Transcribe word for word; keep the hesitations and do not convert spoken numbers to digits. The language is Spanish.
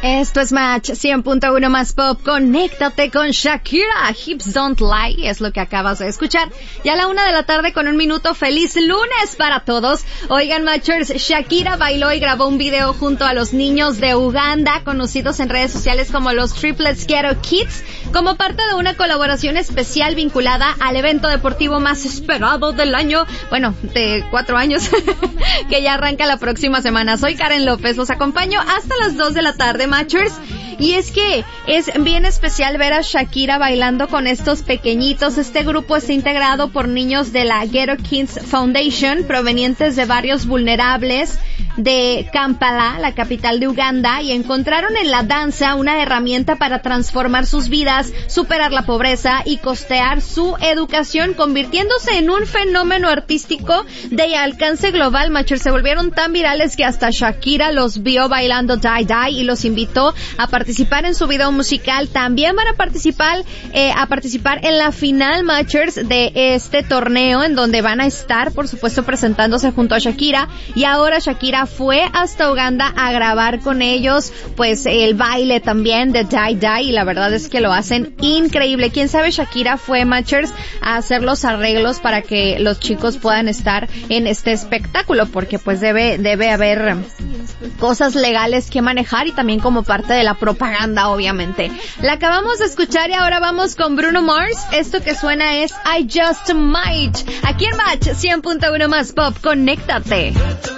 Esto es Match cien punto uno más pop. Conéctate con Shakira. Hips Don't Lie es lo que acabas de escuchar. Ya a la una de la tarde con un minuto. Feliz lunes para todos. Oigan, Matchers, Shakira bailó y grabó un video junto a los niños de Uganda, conocidos en redes sociales como los Triplets Ghetto Kids, como parte de una colaboración especial vinculada al evento deportivo más esperado del año, bueno, de cuatro años, que ya arranca la próxima semana. Soy Karen López, los acompaño hasta las dos de la tarde, Matchers. Y es que es bien especial ver a Shakira bailando con estos pequeñitos. Este grupo está integrado por niños de la Ghetto Kids Foundation, provenientes de barrios vulnerables de Kampala, la capital de Uganda, y encontraron en la danza una herramienta para transformar sus vidas, superar la pobreza y costear su educación, convirtiéndose en un fenómeno artístico de alcance global. Machos, se volvieron tan virales que hasta Shakira los vio bailando Die Die y los invitó a participar en su video musical. También van a participar eh, a participar en la final, Matchers, de este torneo, en donde van a estar, por supuesto, presentándose junto a Shakira. Y ahora Shakira fue hasta Uganda a grabar con ellos, pues, el baile también de Die Die, y la verdad es que lo hacen increíble. Quién sabe, Shakira fue, Matchers, a hacer los arreglos para que los chicos puedan estar en este espectáculo, porque pues debe debe haber cosas legales que manejar, y también como parte de la propaganda, obviamente. La acabamos de escuchar y ahora vamos con Bruno Mars. Esto que suena es I Just Might. Aquí en Match cien punto uno más pop. Conéctate.